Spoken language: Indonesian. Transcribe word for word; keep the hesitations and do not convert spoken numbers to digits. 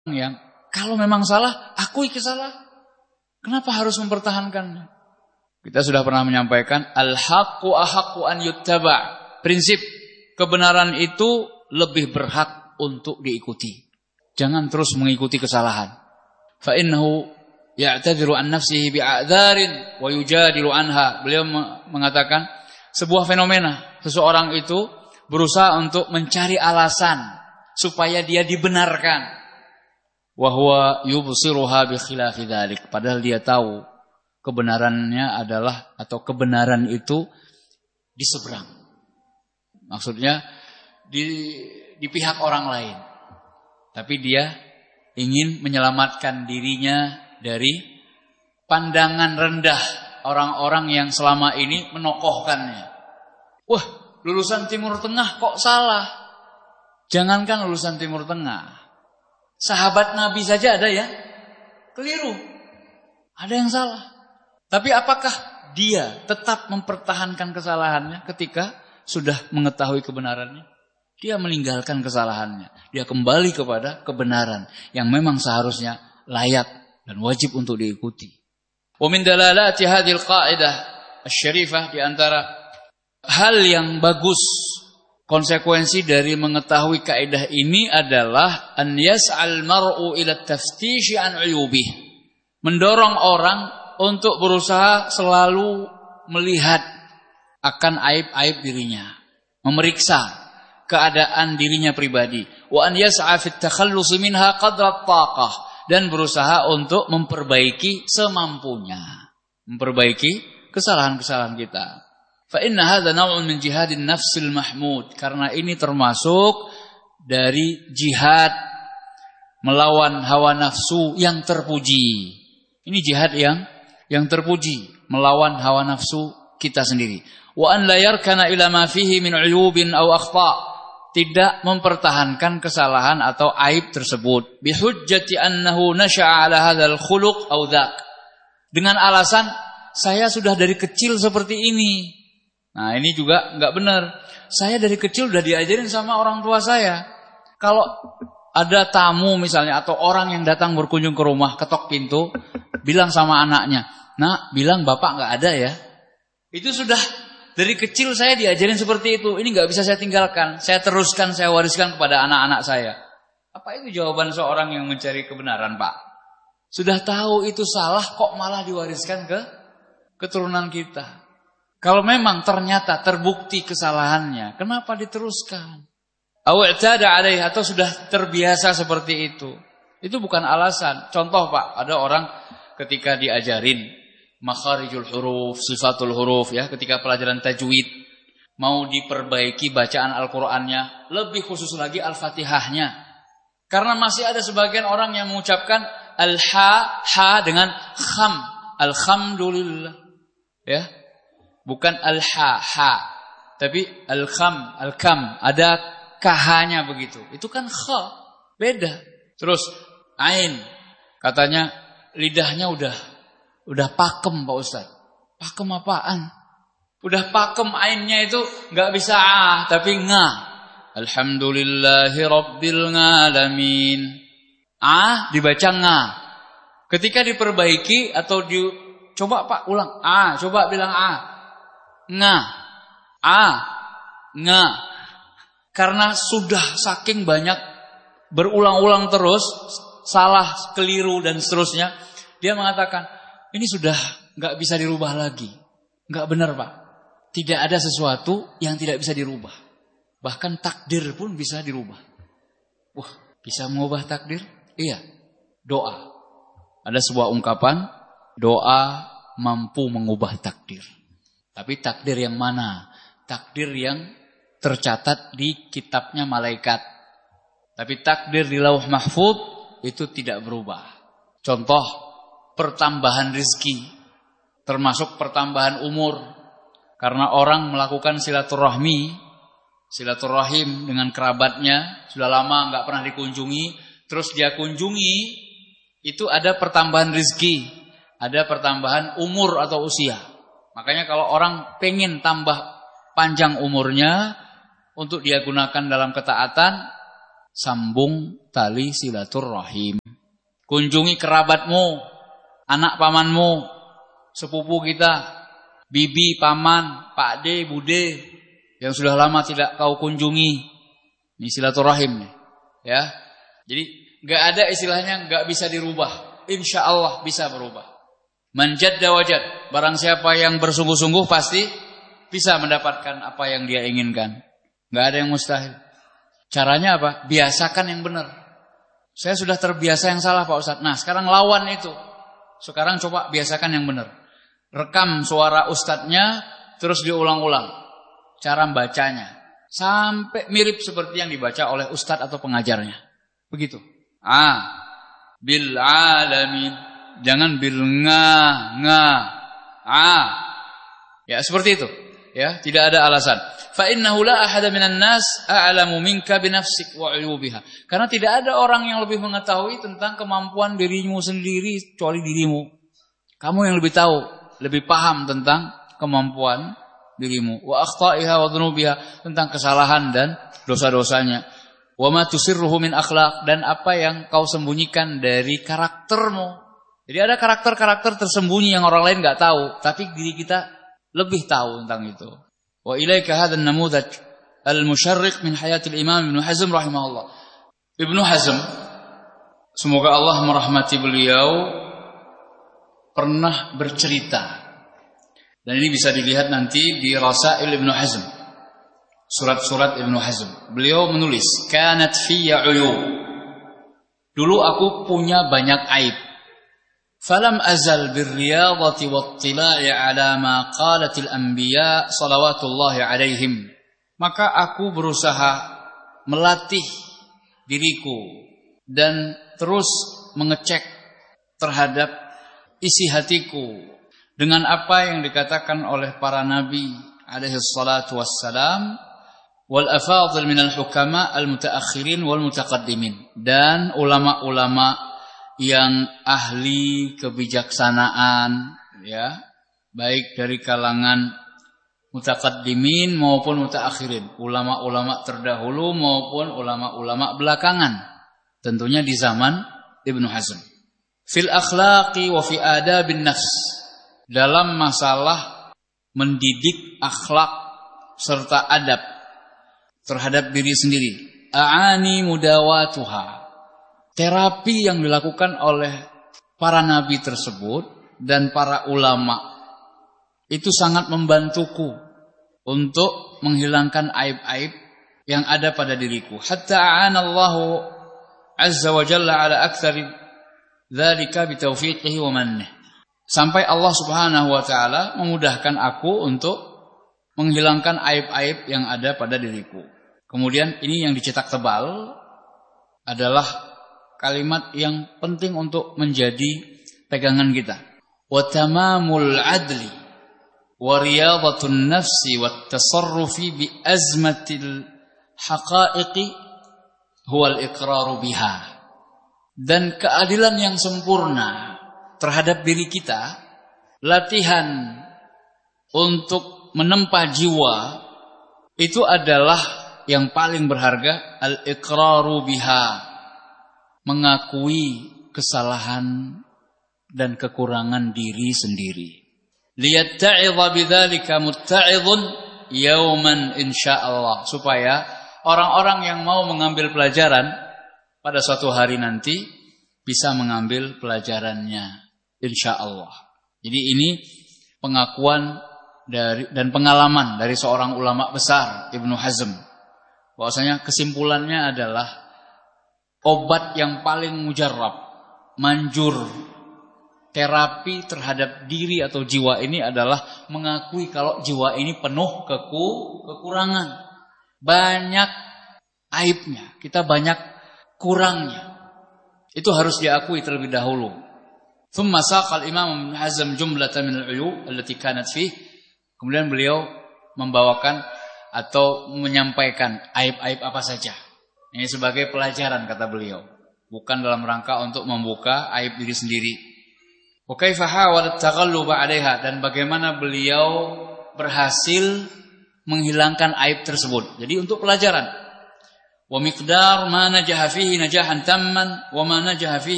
yang kalau memang salah, akui kesalahan. Kenapa harus mempertahankannya? Kita sudah pernah menyampaikan al-haqqu ahaqqu an yuttaba. Prinsip kebenaran itu lebih berhak untuk diikuti. Jangan terus mengikuti kesalahan. Fa innahu ya'tadhiru an nafsihi bi'a'dharin wa yujadilu anha. Beliau mengatakan sebuah fenomena, seseorang itu berusaha untuk mencari alasan supaya dia dibenarkan. Wa huwa yubsiruha bi khilafi dzalik. Padahal dia tahu kebenarannya adalah atau kebenaran itu di seberang. Maksudnya di di pihak orang lain. Tapi dia ingin menyelamatkan dirinya dari pandangan rendah orang-orang yang selama ini menokohkannya. Wah, lulusan Timur Tengah kok salah? Jangankan lulusan Timur Tengah. Sahabat Nabi saja ada ya keliru. Ada yang salah. Tapi apakah dia tetap mempertahankan kesalahannya ketika sudah mengetahui kebenarannya? Dia meninggalkan kesalahannya. Dia kembali kepada kebenaran yang memang seharusnya layak dan wajib untuk diikuti. Wa min dalalati hadhil qa'idah asy-syarifah, di antara hal yang bagus, konsekuensi dari mengetahui kaidah ini adalah an yas'al mar'u ila taftishi an uyubih. Mendorong orang untuk berusaha selalu melihat akan aib-aib dirinya, memeriksa keadaan dirinya pribadi. Wa an yas'a fit takhallus minha qadra taqah, dan berusaha untuk memperbaiki semampunya, memperbaiki kesalahan-kesalahan kita. Fa inna hadza naw'un min jihadin nafsil mahmud, karena ini termasuk dari jihad melawan hawa nafsu yang terpuji. Ini jihad yang yang terpuji, melawan hawa nafsu kita sendiri. Wa an la yarkana ila ma fihi min uyubin aw akhta', tidak mempertahankan kesalahan atau aib tersebut bihujjati annahu nasha'a ala hadzal khuluq aw dzak, dengan alasan saya sudah dari kecil seperti ini. Nah, ini juga enggak benar. Saya dari kecil udah diajarin sama orang tua saya. Kalau ada tamu misalnya atau orang yang datang berkunjung ke rumah, ketok pintu, bilang sama anaknya, "Nak, bilang bapak enggak ada ya." Itu sudah dari kecil saya diajarin seperti itu. Ini enggak bisa saya tinggalkan. Saya teruskan, saya wariskan kepada anak-anak saya. Apa itu jawaban seorang yang mencari kebenaran, Pak? Sudah tahu itu salah kok malah diwariskan ke keturunan kita. Kalau memang ternyata terbukti kesalahannya, kenapa diteruskan? Aw'tada alaih, atau sudah terbiasa seperti itu. Itu bukan alasan. Contoh, Pak, ada orang ketika diajarin makharijul huruf, sifatul huruf, ya, ketika pelajaran tajwid, mau diperbaiki bacaan Al-Qur'annya, lebih khusus lagi Al-Fatihahnya. Karena masih ada sebagian orang yang mengucapkan al-ha, ha dengan kham, alhamdulillah, ya. Bukan al-ha, ha, tapi al-kham, al-kam, ada kahanya begitu. Itu kan kha, beda. Terus ain, katanya lidahnya udah udah pakem, Pak Ustaz. Pakem apaan? Udah pakem ainnya itu enggak bisa ah, tapi nga. Alhamdulillahi rabbil alamin. Ah dibaca nga. Ketika diperbaiki atau di coba Pak ulang. Ah, coba bilang ah. Nga. Ah. Nga. Karena sudah saking banyak berulang-ulang terus salah, keliru dan seterusnya, dia mengatakan, ini sudah enggak bisa dirubah lagi. Enggak benar, Pak. Tidak ada sesuatu yang tidak bisa dirubah. Bahkan takdir pun bisa dirubah. Wah, bisa mengubah takdir? Iya. Doa. Ada sebuah ungkapan, doa mampu mengubah takdir. Tapi takdir yang mana? Takdir yang tercatat di kitabnya malaikat. Tapi takdir di lauh mahfuz itu tidak berubah. Contoh, pertambahan rezeki, termasuk pertambahan umur. Karena orang melakukan silaturahmi, silaturahim dengan kerabatnya, sudah lama enggak pernah dikunjungi, terus dia kunjungi, itu ada pertambahan rezeki, ada pertambahan umur atau usia. Makanya kalau orang pengen tambah panjang umurnya untuk dia gunakan dalam ketaatan, Sambung tali silaturrahim. Kunjungi kerabatmu, anak pamanmu, sepupu kita, bibi, paman, pak de, bude yang sudah lama tidak kau kunjungi. Ini silaturahim nih, ya. Jadi enggak ada istilahnya enggak bisa dirubah. Insya Allah bisa berubah. Man jadda wajad. Barang siapa yang bersungguh-sungguh pasti bisa mendapatkan apa yang dia inginkan. Enggak ada yang mustahil. Caranya apa? Biasakan yang benar. Saya sudah terbiasa yang salah Pak Ustadz. Nah sekarang lawan itu. Sekarang coba biasakan yang benar. Rekam suara ustadznya, terus diulang-ulang. Cara membacanya. Sampai mirip seperti yang dibaca oleh ustadz atau pengajarnya. Begitu. Ah, bil alamin. Jangan bil nga, nga. Ah. Ya seperti itu. Ya, tidak ada alasan. Fa innahu la ahada minan nas a'lamu minka bi nafsik wa 'uyubiha. Karena tidak ada orang yang lebih mengetahui tentang kemampuan dirimu sendiri kecuali dirimu. Kamu yang lebih tahu, lebih paham tentang kemampuan dirimu. Wa akhta'iha wa dhunubiha, tentang kesalahan dan dosa-dosanya. Wa ma tusirruhu min akhlaq, dan apa yang kau sembunyikan dari karaktermu. Jadi ada karakter-karakter tersembunyi yang orang lain enggak tahu, tapi diri kita lebih tahu tentang itu. Wa ilaika hadzal namudaj al-musharriq min hayatil Imam Ibnu Hazm rahimahullah. Ibnu Hazm, semoga Allah merahmati beliau, pernah bercerita. Dan ini bisa dilihat nanti di Rasail Ibnu Hazm. Surat-surat Ibnu Hazm. Beliau menulis, "Kanat fiyya 'uyub." Dulu aku punya banyak aib. Falam azal birriyadati wattila'i ala ma qalatil anbiya salawatullahi alaihim. Maka aku berusaha melatih diriku dan terus mengecek terhadap isi hatiku dengan apa yang dikatakan oleh para nabi alaihi salatu wassalam, wal afadhil minal hukama al mutaakhirin wal mutaqaddimin, dan ulama-ulama yang ahli kebijaksanaan, ya, baik dari kalangan mutaqaddimin maupun mutaakhirin, ulama-ulama terdahulu maupun ulama-ulama belakangan, tentunya di zaman Ibnu Hazm. Fil akhlaqi wa fi adabin nafs, dalam masalah mendidik akhlak serta adab terhadap diri sendiri. A'ani mudawatuha, terapi yang dilakukan oleh para nabi tersebut dan para ulama itu sangat membantuku untuk menghilangkan aib-aib yang ada pada diriku. Hatta a'anallahu azza wa jalla ala aktsari dzalika bi taufiqihi wa mannih. Sampai Allah Subhanahu wa taala memudahkan aku untuk menghilangkan aib-aib yang ada pada diriku. Kemudian ini yang dicetak tebal adalah kalimat yang penting untuk menjadi pegangan kita. Wa tamamul adli wa riyadatun nafsi wat tasarrufi bi azmatil haqa'iqi huwal iqraru biha. Dan keadilan yang sempurna terhadap diri kita, latihan untuk menempa jiwa, itu adalah yang paling berharga, al-iqraru biha, mengakui kesalahan dan kekurangan diri sendiri. Liyatta'idha bidzalika mutta'idhun yauman insyaallah, supaya orang-orang yang mau mengambil pelajaran pada suatu hari nanti bisa mengambil pelajarannya insyaallah. Jadi ini pengakuan dari dan pengalaman dari seorang ulama besar, Ibnu Hazm. Bahwasanya kesimpulannya adalah obat yang paling mujarrab, manjur, terapi terhadap diri atau jiwa ini adalah mengakui kalau jiwa ini penuh keku, kekurangan. Banyak aibnya, kita banyak kurangnya. Itu harus diakui terlebih dahulu. Thumma saqal Imam Ibnu Hazm jumlatan min al-'uyub allati kanat fih. Kemudian beliau membawakan atau menyampaikan aib-aib apa saja. Ini sebagai pelajaran kata beliau, bukan dalam rangka untuk membuka aib diri sendiri. Wa kaifa hawalat taghalluba 'alaiha, dan bagaimana beliau berhasil menghilangkan aib tersebut. Jadi untuk pelajaran. wa miqdar ma najaha fihi najahan tamman wa ma najaha fihi